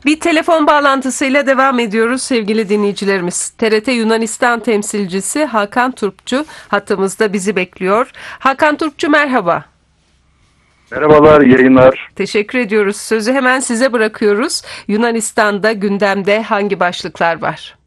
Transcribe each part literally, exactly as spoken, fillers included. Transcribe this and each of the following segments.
Bir telefon bağlantısıyla devam ediyoruz sevgili dinleyicilerimiz. T R T Yunanistan temsilcisi Hakan Turpçu hattımızda bizi bekliyor. Hakan Turpçu merhaba. Merhabalar, yayınlar. Teşekkür ediyoruz. Sözü hemen size bırakıyoruz. Yunanistan'da gündemde hangi başlıklar var?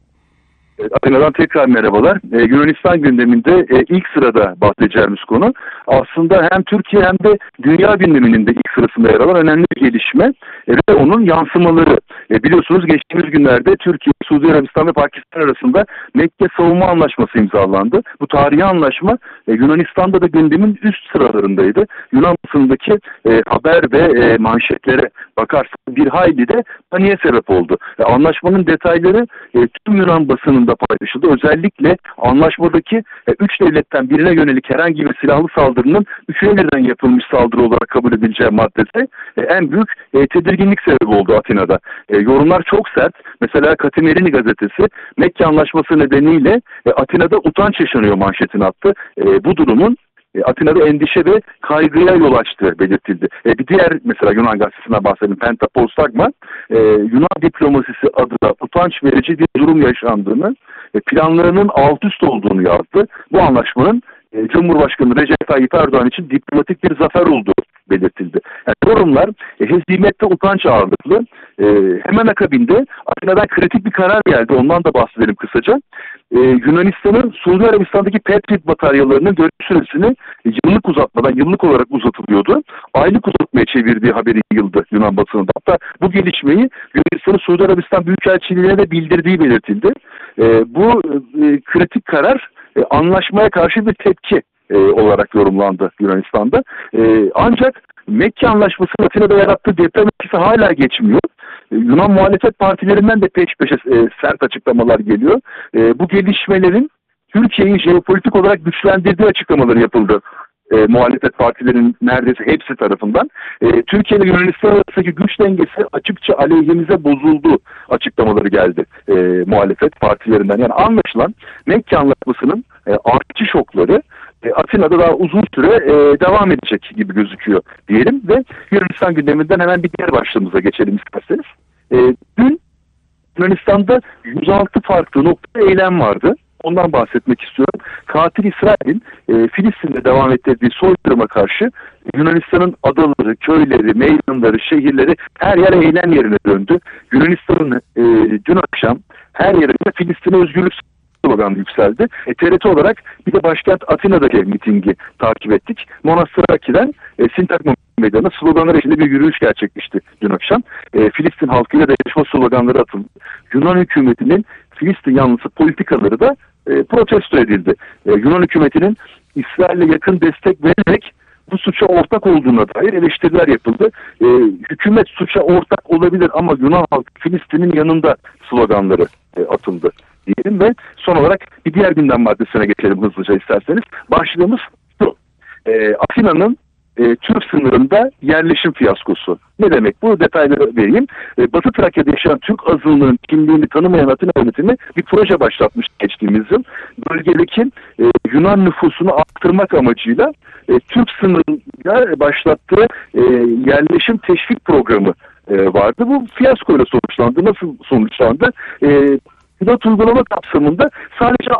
Atina'dan tekrar merhabalar. Ee, Yunanistan gündeminde e, ilk sırada bahsedeceğimiz konu aslında hem Türkiye hem de dünya gündeminin de ilk sırasında yer alan önemli bir gelişme e, ve onun yansımaları. E, biliyorsunuz geçtiğimiz günlerde Türkiye, Suudi Arabistan ve Pakistan arasında Mekke Savunma Anlaşması imzalandı. Bu tarihi anlaşma e, Yunanistan'da da gündemin üst sıralarındaydı. Yunan basınındaki e, haber ve e, manşetlere bakarsak bir hayli de paniğe sebep oldu. E, anlaşmanın detayları e, tüm Yunan basınında paylaşıldı. Özellikle anlaşmadaki e, üç devletten birine yönelik herhangi bir silahlı saldırının üçüne birden yapılmış saldırı olarak kabul edileceği maddesi e, en büyük e, tedirginlik sebebi oldu Atina'da. E, yorumlar çok sert. Mesela Katimerini gazetesi Mekke Anlaşması nedeniyle e, Atina'da utanç yaşanıyor manşetini attı. E, bu durumun E, Atina'da endişe ve kaygıya yol açtığı belirtildi. E, bir diğer mesela Yunan gazetesinden bahsedelim. Pentapoustagma e, Yunan diplomasisi adına utanç verici bir durum yaşandığını ve planlarının alt üst olduğunu yazdı. Bu anlaşmanın e, Cumhurbaşkanı Recep Tayyip Erdoğan için diplomatik bir zafer olduğu belirtildi. Yani yorumlar e, hezimette utanç ağırlıklı. E, hemen akabinde Atina'dan kritik bir karar geldi. Ondan da bahsedelim kısaca. Ee, Yunanistan'ın Suudi Arabistan'daki Patriot bataryalarının görev süresini yıllık uzatmadan yıllık olarak uzatılıyordu. Aylık uzatmaya çevirdiği haberi yayıldı Yunan basınında. Hatta bu gelişmeyi Yunanistan'ın Suudi Arabistan Büyükelçiliğine de bildirdiği belirtildi. Ee, bu e, kritik karar e, anlaşmaya karşı bir tepki e, olarak yorumlandı Yunanistan'da. E, ancak Mekke Anlaşması'nın Atina'da yarattığı deprem etkisi hala geçmiyor. Yunan muhalefet partilerinden de peş peşe e, sert açıklamalar geliyor. E, bu gelişmelerin Türkiye'yi jeopolitik olarak güçlendirdiği açıklamaları yapıldı. E, muhalefet partilerinin neredeyse hepsi tarafından. E, Türkiye ile Yunanistan arasındaki güç dengesi açıkça aleyhimize bozuldu açıklamaları geldi e, muhalefet partilerinden. Yani anlaşılan Mekke Anlaşması'nın e, artçı şokları e, Atina'da daha uzun süre e, devam edecek gibi gözüküyor diyelim ve Yunanistan gündeminden hemen bir diğer başlığımıza geçelim isterseniz. E, dün Yunanistan'da yüz altı farklı noktada eylem vardı. Ondan bahsetmek istiyorum. Katil İsrail'in e, Filistin'de devam ettirdiği soykırıma karşı Yunanistan'ın adaları, köyleri, meydanları, şehirleri her yer eylem yerine döndü. Yunanistan'ın e, dün akşam her yerinde Filistin'e özgürlük sloganı yükseldi. E, T R T olarak bir de başkent Atina'daki mitingi takip ettik. Monastraki'den e, Sintagma Meydanı'na sloganlar içinde bir yürüyüş gerçekleşti dün akşam. E, Filistin halkıyla dayanışma sloganları atıldı. Yunan hükümetinin Filistin yanlısı politikaları da e, protesto edildi. E, Yunan hükümetinin İsrail'e yakın destek vererek bu suça ortak olduğuna dair eleştiriler yapıldı. E, hükümet suça ortak olabilir ama Yunan halkı Filistin'in yanında sloganları e, atıldı diyelim ve son olarak bir diğer gündem maddesine geçelim hızlıca isterseniz. Başlığımız şu. E, Atina'nın e, Türk sınırında yerleşim fiyaskosu. Ne demek bu? Detayları vereyim. E, Batı Trakya'da yaşayan Türk azınlığının kimliğini tanımayan Atina yönetimi bir proje başlatmış geçtiğimiz yıl. Bölgedeki e, Yunan nüfusunu arttırmak amacıyla e, Türk sınırında başlattığı e, yerleşim teşvik programı e, vardı. Bu fiyaskoyla sonuçlandı. Nasıl sonuçlandı? E, Pilot uygulama kapsamında sadece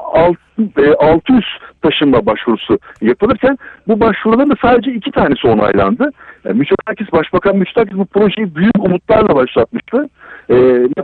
altı yüz taşınma başvurusu yapılırken bu başvuruların da sadece iki tanesi onaylandı. Yani Mitsotakis, Başbakan Mitsotakis bu projeyi büyük umutlarla başlatmıştı. Ee,